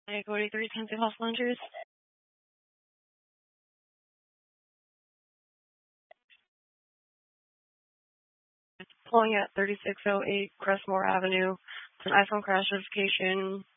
Like 43 Tennessee House Launchers. Pulling at 3608 Crestmore Avenue. It's an iPhone crash notification.